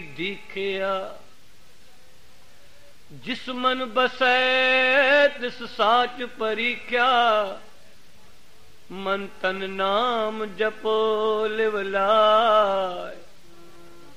ਦੀਖਿਆ। ਜਿਸ ਮਨ ਬਸੈ ਤਿਸ ਸਾਚ ਪਰੀਖਿਆ। ਮਨ ਤਨ ਨਾਮ ਜਪੋ ਲਿਵ ਲਾਇ।